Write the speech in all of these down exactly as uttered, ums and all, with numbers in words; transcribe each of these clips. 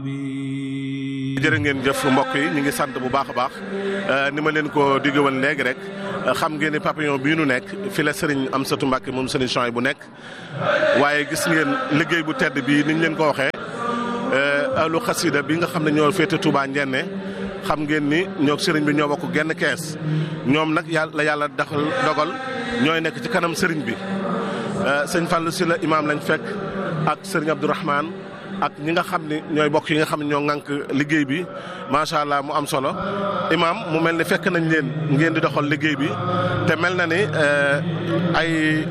jërë ngeen jëf mbokk yi ñu ngi sant bu baax a baax ni ma leen ko digge woon léegi rek xam ngeen ni Papillon bii nu nekk fi la Serigne Amsatou Mbacké moom Serigne Chouaïbou bu nekk waaye gis ngeen liggéey bu tedd bii niñ leen ko waxee ahlu xasida bi nga xam ne ñoo féete Touba Njenne xam ngeen ni ñoo Serigne bi ñoo bokk genn kees ñoom nag yàlla yàlla daxal dogal ñooy nekk ci kanam Serigne bi sëñ Fallou Sylla imaam lañ fekk ak Serigne Abdourahmane ak ñi nga xam ne ñooy bokk yi nga xam ne ñoo ŋànk liggéey bi macha allah mu am solo imaam mu mel ni fekk nañ leen ngeen di doxal liggéey bi te mel na ni ay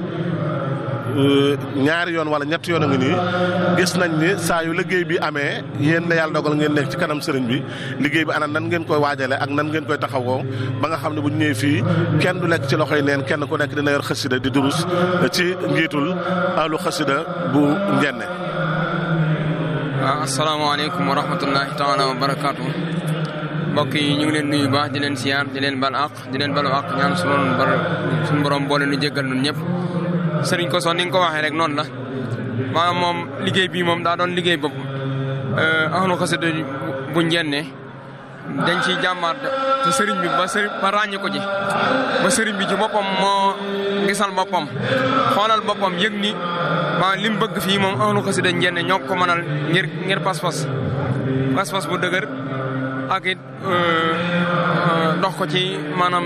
ñaari yoon wala ñetti yoon a ngi nii gis nañ ni saa yu liggéey bi amee yéen la yàlla dogal ngeen nekk ci kanam sëriñ bi liggéey bi ana nan ngeen koy waajale ak nan ngeen koy taxawoo ba nga xam ne bu ñu ñëwee fii kenn du lekk ci loxoy neen kenn ku nekk dina yor xasida di durus ci njiitul ahlu xasida bu Njenne. waaw asalaamaaleykum wa rahmatullahi taala wa barakaatu mbokk yi ñu ngi leen nuyu baax di leen siyaar di leen bal àq di leen balu àq ñaan suñu bar suñu borom boole nu jéggal nun ñëpp sëriñ Koso ni nga ko waxee rek noonu la maanaam moom liggéey bii moom daa doon liggéey bopp ahlu xasida bu Njenne dañ ciy jàmbaar te sëriñ bi ba sëriñ ba ràññi ko ji ba sëriñ bi ci boppam moo gisal boppam xoolal boppam yëg ni maa li mu bëgg fii moom ahlu xasida Njenne ñoo ko mënal ngir ngir pas-pas pas-pas bu dëgër ak it dox ko ci maanaam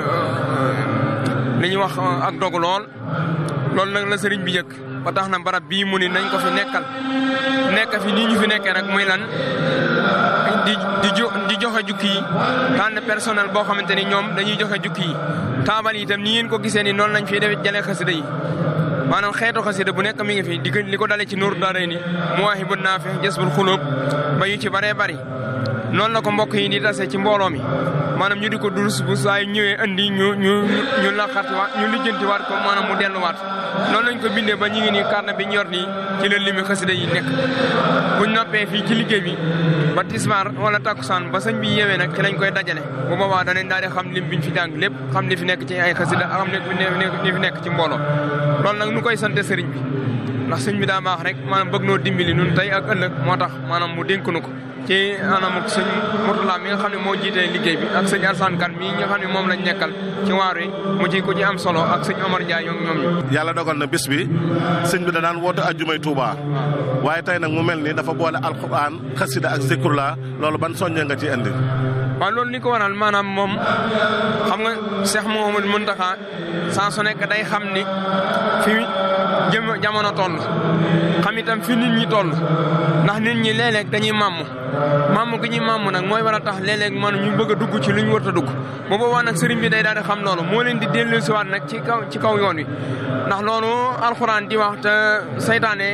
li ñuy wax ak dogu lool loolu nag la sëriñ bi yëg ba tax na barab bii mu ni nañ ko fi nekkal nekk fi nii ñu fi nekkee nag muy lan di di jo di joxe jukki yi tànn personnel boo xamante ni ñoom dañuy joxe jukki yi taabal yi itam ni ngeen ko gisee ni noonu lañ fiy def jëlee xasida yi maanaam xeetu xasida bu nekk mi ngi fi di li ko dalee ci Nuuru Daarayni Muwaahibun Naafi Jasbul Xuluub ba yu ci baree bari noonu la ko mbokk yi di tase ci mbooloo mi maanaam ñu di ko durus bu saa yu ñëwee andi ñu ñu ñu laqartiwaat ñu lijjantiwaat ko maanaam mu delluwaat noonu lañ ko bindee ba ñu ngi nii carnet bi ñu yor nii ci la limi xasida yi nekk buñ noppee fii ci liggéey bi ba tisbaar wala takkusaan ba sëñ bi yeewee nag ci lañ koy dajale bu boobaa danañ daal di xam lim biñ fi jàng lépp xam li fi nekk ci ay xasida ak xam li fi nekk ci mbooloo loolu nag nu koy sante sëriñ bi ndax sëñ bi daa baax rek maanaam bëgg noo dimbali nun tey ak ëllëg moo tax maanaam mu dénk nu ko ci anam ak sëñ Mourtala mi nga xam ne moo jiitee liggéey bi ak sëñ Arsane Kane mi nga xam ne moom lañ nekkal ci waar wi mu ci ko ci am solo ak sëñ Omar Ndiaye ñoom ñoom ñu yàlla dogal na bis bi sëñ bi da daan woote ajjumay Touba waaye tey nag mu mel ni dafa boole alquran xasida ak zikrullah loolu ban soññee nga ci indi waaw loolu li ko waral maanaam moom xam nga Cheikh Mouhamadou Mountakha saa su nekk day xam ni fi jëm jamono toll xam itam fi nit ñi toll ndax nit ñi léeg-léeg dañuy màmm màmm gi ñuy màmm nag mooy war a tax léeg-léeg man ñu bëgg a dugg ci lu ñu war a dugg bu boobaa nag sëriñ bi day daal di xam loolu moo leen di dellusiwaat nag ci kaw ci kaw yoon wi ndax loolu alxuraan di wax te saytaane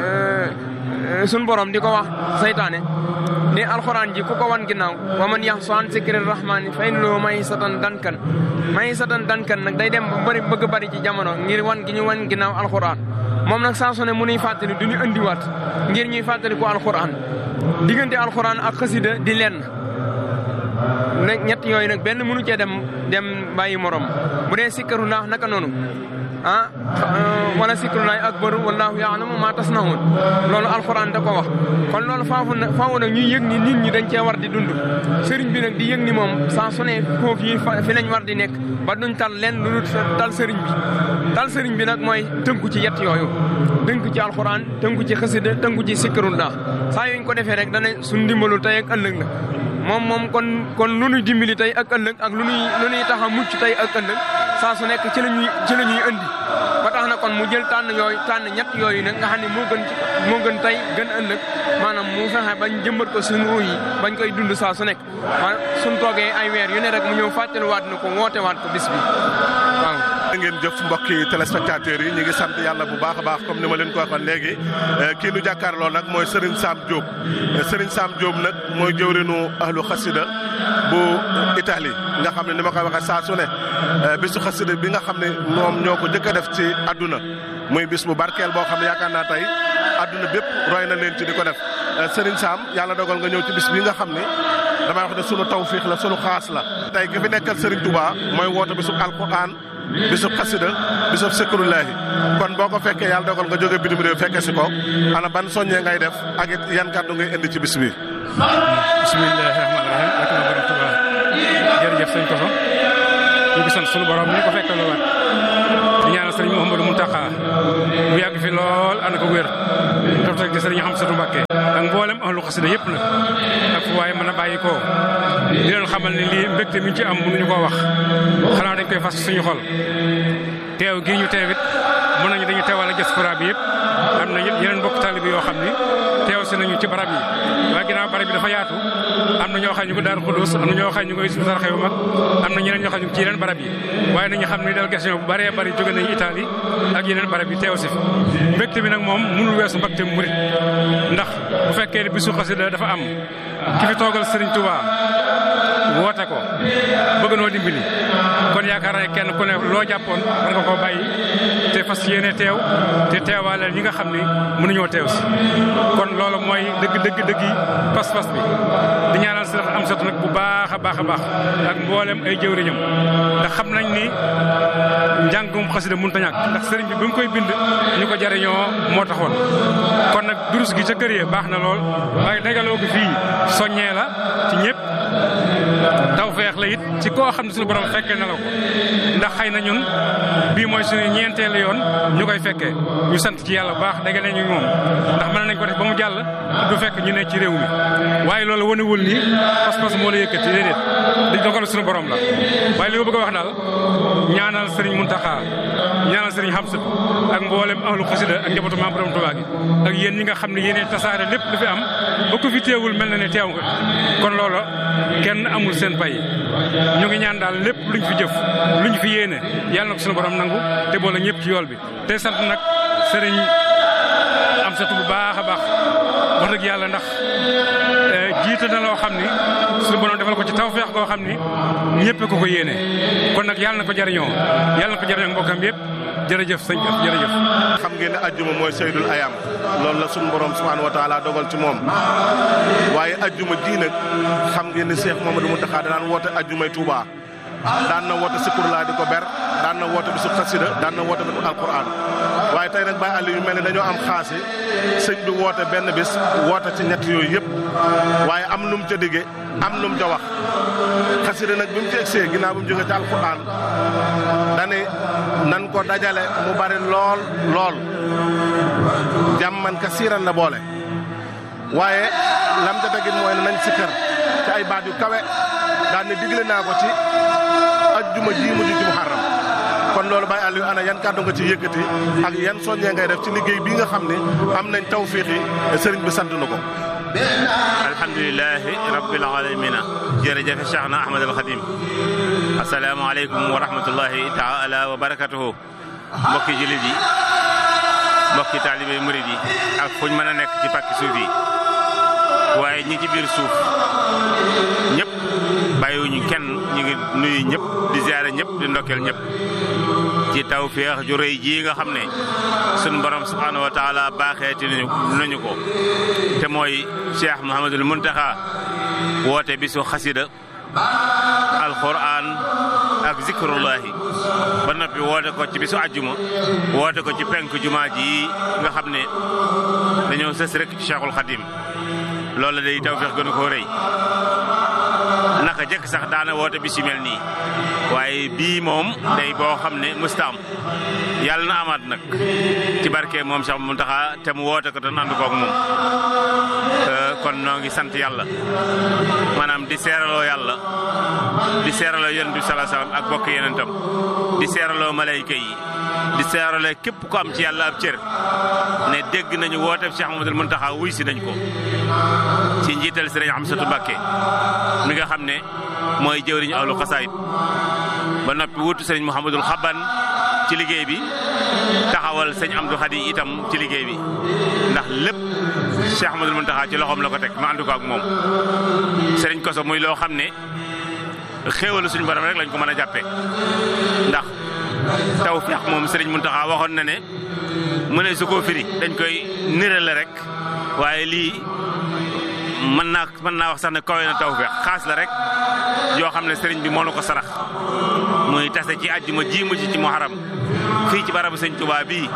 suñ borom di ko wax saytaane ni alxuraan ji ku ko wan ginnaaw wa man yaxsu an zikri rahmaani fa inna lahu maysatan dankan maysatan dankan nag day dem ba bëri bëgg bëri ci jamono ngir wan gi ñu wan ginnaaw alxuraan moom nag saa su ne mu nuy fàttali du ñu andiwaat ngir ñuy fàttali ko alxuraan diggante alxuraan ak xasida di lenn nag ñett yooyu nag benn mënu cee dem dem bàyyi morom bu dee sikkaru ndax naka noonu ah wala sikrullahi akbar wallahu ya'lamu ma tasna'un loolu alxuraan da ko wax kon loolu faafu na faafu nag ñuy yëg ni nit ñi dañ cee war di dund sëriñ bi nag di yëg ni moom saa su ne foofu yi fi lañ war di nekk ba duñ tal leen lu dul tal sëriñ bi tal sëriñ bi nag mooy tënku ci yett yooyu tënku ci alxuraan tënku ci xasida tënku ci sikrullah saa yuñ ko defee rek dana suñ ndimbalu tey ak ëllëg la moom moom kon kon lu nuy dimbali tey ak ëllëg ak lu nuy lu nuy tax a mucc tey ak ëllëg saa su nekk ci la ñuy ci la ñuy indi ba tax na kon mu jël tànn yooyu tànn ñett yooyu nag nga xam ne moo gën moo gën tey gën ëllëg maanaam mu fexe bañ jëmbat ko suñu ruu yi bañ koy dund saa su nekk waaw suñ toogee ay weer yu ne rek mu ñëw fàttaliwaat na ko wootewaat ko bis bi waaw. ngeen jëf mbokki téléspectateurs yi ñu ngi sant yàlla bu baax a baax comme ni ma leen ko waxoon léegi kii nu jàkkaarloo nag mooy Serigne Sam Diop Serigne Sam Diop nag mooy jëwrinu ahlu xasida bu Italie nga xam ne ni ma koy waxee saa su ne bisu xasida bi nga xam ne moom ñoo ko jëkk a def ci àdduna muy bis bu barkeel boo xam ne yaakaar naa tey àdduna bépp roy na leen ci di ko def Serigne Sam yàlla dogal nga ñëw ci bis bi nga xam ne damay wax ne sunu tawfiix la sunu xaas la tey gi fi nekkal Serigne Touba mooy woote bisu alquran bisub xasida bisub sikrullaahi kon boo ko fekkee yàlla dogal nga jóge bitim réew fekke si ko ana ban soññee ngay def ak it yan kàddu ngay indi ci bis bi. bismillaahi rahmaani rahiim ak na borom Tuubaa jërëjëf sëñ Koso ñu ngi sant sunu borom ni ko fekkee lu waat di ñaanal sëriñ Mouhamadou Mountakha mu yàgg fi lool ànd ko wér toog rek di sëriñ Amsatu Mbàkke ak mboolem ahlu xasida yëpp nag ak fu waaye mën a bàyyi ko di leen xamal ne lii mbégte mi ñu ci am mënuñu koo wax xanaa dañ koy fas suñu xol teew gii ñu teewit mën nañu dañu teewal ak diaspora bi yëpp am na yeneen mbokk taalibe yoo xam ni teew si nañu ci barab yi waaye ginnaaw barab bi dafa yaatu am na ñoo xam ñu ko Daaru Xudoos am na ñoo xam ñu koy Hizbut Tarqiyyah yu mag am na ñeneen ñoo xam ñu ci yeneen barab yi waaye nañu xam ni délégation bu bëree bëri jóge nañu Italie ak yeneen barab yi teew si fi mbégte bi nag moom mënul weesu mbégte murit ndax bu fekkee ni bisu xasida dafa am ki fi toogal Serigne Touba woote ko bëgg noo dimbali kon yaakaar naa kenn ku ne loo jàppoon war nga koo bàyyi te fas yéene teew te teewaaleel ñi nga xam ni mënuñoo teew si kon loolu mooy dëgg dëgg dëgg yi pas-pas bi di ñaanal Sëriñ Amsatu nag bu baax a baax a baax ak mboolem ay jëwriñam ndax xam nañ ni njàngum xasida mënut a ñàkk ndax sëriñ bi bi mu koy bind ñu ko jariñoo moo taxoon kon nag durus gi ca kër yee baax na lool waaye dagaloo gi fii soññee la ci ñëpp tawfeex la it ci koo xam ne suñu borom fekkee na la ko ndax xëy na ñun bii mooy suñu ñeenteelu yoon ñu koy fekkee ñu sant ci yàlla bu baax dagale ñu moom ndax mën nañ ko def ba mu jàll du fekk ñu ne ci réew mi waaye loolu wanewul ni pas-pas moo la yëkkati déedéet di dogal suñu borom la waaye li ma bëgg a wax daal ñaanal sëriñ Muntaxa ñaanal sëriñ Hamsatu ak mboolem ahlu xasida ak njabootu maam borom Tuubaa gi ak yéen ñi nga xam ne yéenee tasaare lépp lu fi am ba ko fi teewul mel na ne teew nga kon loolu kenn amul seen pay ñu ngi ñaan daal lépp luñ fi jëf luñ fi yéene yàlla na ko suñu borom nangu te boole ñëpp ci yool bi te sant nag sëriñ Amsatu bu baax a baax wax dëgg yàlla ndax jiite na loo xam ni suñu borom defal ko ci tawfeex koo xam ni ñëpp ko ko yéene kon nag yàlla na ko jariñoo yàlla na ko jariñoo mbokkam yëpp jërëjëf sëñ bi jërëjëf. xam ngeen ne ajjuma mooy saydul ayam loolu la sunu borom subhaanahu wa taala dogal ci moom waaye ajjuma ji nag xam ngeen ne Cheikh Mouhamadou Mountakha daan woote ajjumay Touba daan na woote sikurlaa di ko ber daan na woote bisu xasida daan na woote bisu alquran waaye tey nag Baye Aliou yu mel ne dañoo am xaasi sëñ bi woote benn bis woote ci ñett yooyu yëpp waaye am nu mu ca digge am nu mu ca wax xasida nag bi mu ci egsee ginnaaw bi mu jógee ci alquran dane nan ko dajale mu bari lool lool jàmman ka siiran la boole waaye lam ca tegit mooy ne nañ sikkar ci ay baat yu kawe daan ne digle naa ko ci ajjuma ji mujj ci muharram kon loolu Baye Aliou ana yan kàddu nga ci yëkkati ak yan soññee ngay def ci liggéey bii nga xam ne am nañ tawfiix yi sëriñ bi sant na ko. alhamdulilahi rabbil alamina jërëjëf Cheikhna Ahmad al Khadim asalaamaaleykum wa rahmatullahi taala wa barakatuhu mbokki jullit yi mbokki taalibe murid yi ak fuñ mën a nekk ci pàkki suuf yi waaye ñi ci biir suuf ñëpp bàyyiwuñu kenn ñu ngi nuyu ñëpp di ziare ñëpp di ndokkeel ñëpp ci tawfeex ju rëy ji nga xam ne sunu borom subhaanahu wa taala baaxeeti nañu nañu ko te mooy Cheikh Mouhamadul Mountakha woote bisu xasida alquran ak zikrullahi ba noppi woote ko ci bisu àjjuma woote ko ci penk jumaa ji nga xam ne dañoo sës rek ci Cheikhul Khadim loolu day tawfeex gënu koo rëy naka jëkk sax daana woote bis yu mel nii waaye bii moom day boo xam ne mustaam yàlla na amaat nag ci barke moom Cheikh Mountakha te mu woote ko te ànd koog moom kon noo ngi sant yàlla maanaam di seeraloo yàlla di seeraloo yonent bi sallallahu alayhi wasallam ak bokk yenentam di seeraloo malayka yi di seeraloo képp ko am ci yàlla ab cër ne dégg nañu woote Cheikh Mouhamadoul Mountakha wuy si nañ ko ci njiital Sëriñ Amsatu Mbàkke mi nga xam ne mooy jëwriñu ahlu xasaayid ba noppi wutu Sëriñ Mouhamadoul Xaban ci liggéey bi taxawal sëñ Amdou Khadi itam ci liggéey bi ndax lépp Cheikh Mouhamadoul Mountakha ci loxoom la ko teg ma ànd ko ak moom Sëriñ Koso muy loo xam ne xéewalu suñu borom rek lañ ko mën a jàppee ndax tawfeex moom Sëriñ Mountakha waxoon na ne mu ne su ko firi dañ koy nirale rek waaye lii mën naa mën naa wax sax ne kawe na tawfeex xaas la rek yoo xam ne sëriñ bi moo na ko sarax muy tase ci àjjuma ji mu ci ci Muharram fii ci barabu sëñ Tuubaa bii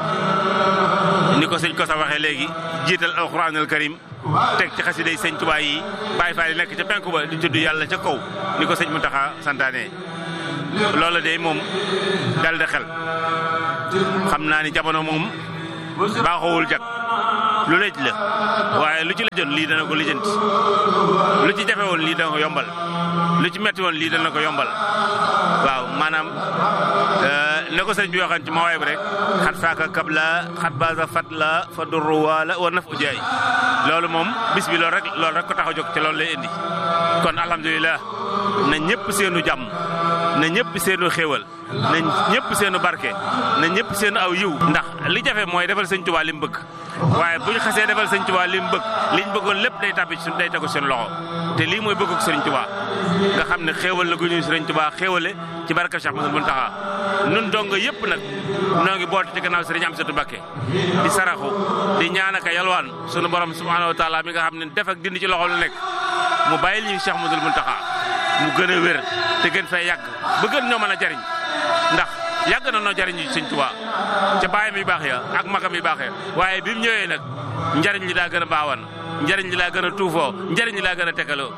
ni ko sëñ ko sa waxee léegi jiital alxuraanul karim teg ci xasiday sëñ Tuubaa yi Baay Faal yi nekk ca penku ba di tudd yàlla ca kaw ni ko sëñ Muntaxa santaane loolu de moom dal de xel xam naa ni jamono moom baaxowul jag lu lëj la waaye lu ci lëjoon lii dana ko lijjanti lu ci jafe woon lii dana ko yombal lu ci metti woon lii dana ko yombal waaw maanaam ne ko sëñ bi waxoon ci mawaay bi rek xat faaka kabla xat baasa fat la fa durru waala wa naf u jaay loolu moom bis bi loolu rek loolu rek ko tax a jóg te loolu lay indi kon alhamdulilah na ñëpp seenu jàmm na ñëpp seenu xéewal na ñëpp seenu barke na ñëpp seenu aw yiw ndax li jafe mooy defal sëñ Tuubaa li mu bëgg waaye bu ñu xasee defal sëñ Tuubaa li mu bëgg liñ bëggoon lépp day tàbbi ci day tegu seen loxo te lii mooy bëggug sëriñ Tuubaa nga xam ne xéewal la gu ñuy sëriñ Tuubaa xéewale ci barke Cheikh Ahmadou Mountakha nun dong yëpp nag noo ngi boote ci gannaaw sëriñ Amsatu Mbàkke di saraxu di ñaan ak yalwaan sunu borom subhaanahu wa taala mi nga xam ne def ak dindi ci loxo lu nekk mu bàyyil ñu Cheikh Ahmadou Mountakha mu gën a wér te gën fay yàgg ba gën ñoo mën a jariñ ndax yàgg na noo jariñ sëñ Tuubaa ca baayam yu baax ya ak magam yu baax ya waaye bi mu ñëwee nag njariñ li daa gën a baawan njariñ li daa gën a tuufoo njariñ li daa gën a tekkaloo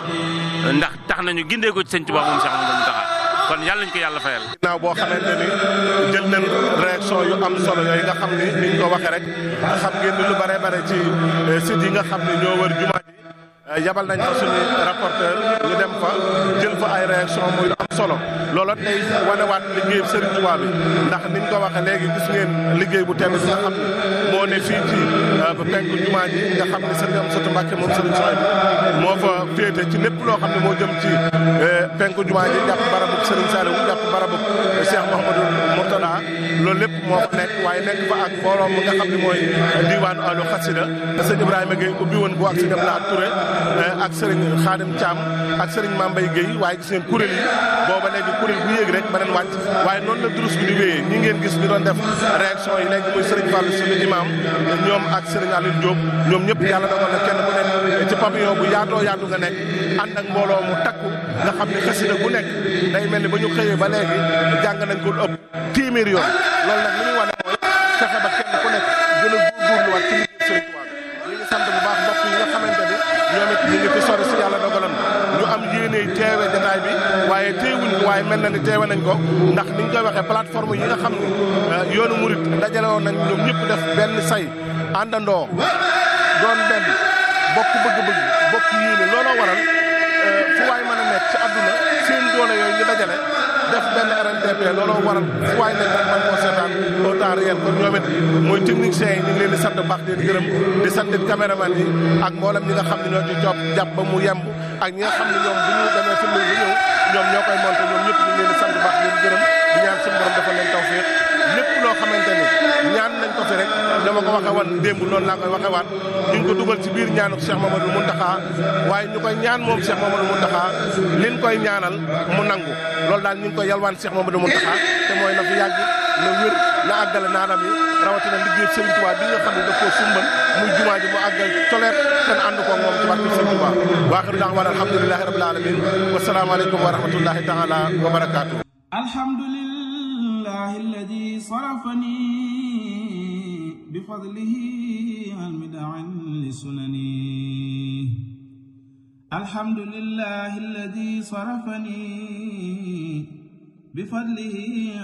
ndax tax nañu gindee ko ci sëñ Tuubaa moom Cheikh Ahmadou Mountakha kon yàlla nañu ko yàlla fayal. ginnaaw boo xamante ni jël nañ réaction yu am solo yooyu nga xam ni niñ ko waxee rek xam ngeen ni lu bare bare ci site yi nga xam ne ñoo wër jumaa ji yabal nañ fa suñu rapporteur ñu dem fa jël fa ay réaction muy am solo loolu day wanewaat liggéey Serigne Touba bi ndax niñ ko waxee léegi gis ngeen liggéey bu tedd bi nga xam ne moo ne fii ci penku jumaa ji nga xam ne Serigne Amsatu Mbàkke moom Serigne Souhaïbou moo fa féete ci lépp loo xam ne moo jëm ci penku jumaa ji jàpp barabu Serigne Saliou jàpp barabu Cheikh Mouhamadou Mourtada loolu lépp moo fa nekk waaye nekk fa ak mbooloo mi nga xam ne mooy diwaanu Ahlu Xasida sëñ Ibrahima Gueye ubbi woon ko ak sëñ Abdoulaye Touré ak Serigne Khadim Thiam ak Serigne Mambay Gueye waaye gis ngeen kuréel yi booba léegi kuréel bu yéeg rek beneen wàcc waaye noonu la durus bi di wéyee ñi ngeen gis ñu doon def réaction yi léegi muy Serigne Fallou suñu imam ñoom ak Serigne Aliou Diop ñoom ñëpp yàlla dogal na kenn ku nekk ci pavillon bu yaatoo yaatu nga nekk ànd ak mbooloo mu takku nga xam ne xasida bu nekk day mel ni ba ñu xëyee ba léegi jàng nañ ko lu ëpp téeméer yoon loolu nag li muy wane mooy fexe ba kenn ku nekk gën a góorgóorluwaat ci liggéey Serigne Touba bi ñu ngi sant bu baax mbokk yi nga xamante ni ñoom it ñu ngi fi sori si yàlla dogaloon ñu am yéene teewe jotaay bi waaye teewuñ ko waaye mel na ni teewe nañ ko ndax niñ koy waxee plateforme yi nga xam ne yoonu murit dajale woon nañ ñoom ñëpp def benn say àndandoo doon benn bokk bëgg-bëgg bokk yéene looloo waral fu waay mën a nekk ci àdduna seen doole yooyu ñu dajale def benn R N D P looloo waral fu waay nekk rek man koo seetaan au temps réel kon ñoom it mooy techniciens yi ñu ngi leen di sant baax di leen gërëm di sant caméraman yi ak mboolem ñi nga xam ne ñoo ci jàpp jàpp ba mu yemb ak ñi nga xam ne ñoom bu ñu demee film bi ñëw ñoom ñoo koy monté ñoom ñëpp ñu ngi leen di sant baax di leen gërëm di ñaan suñu borom dafa leen tawfiq lépp loo xamante ni ñaan nañ ko fi rek dama ko waxe woon démb loolu laa koy waxe waat ñu ngi ko dugal ci biir ñaanu Cheikh Mamadou Mountakha waaye ñu koy ñaan moom Cheikh Mamadou Mountakha liñ koy ñaanal mu nangu loolu daal ñu ngi koy yalwaan Cheikh Mamadou Mountakha te mooy na fi yàgg na wér na àggale naanam yi rawatina liggéey Serigne Touba bi nga xam ne daf koo sumbal muy jumaa ji mu àggal coleet ten ànd ko moom ci barke Serigne Touba waaxiru da'waana alhamdulillahi rabbil alamin wasalaamaaleykum wa rahmatullahi taala wa barakaatu. alhamdulillahi alladi sarafani bi fadlihi an mid'an li sunani alhamdulillahi alladi sarafani bi fadlihi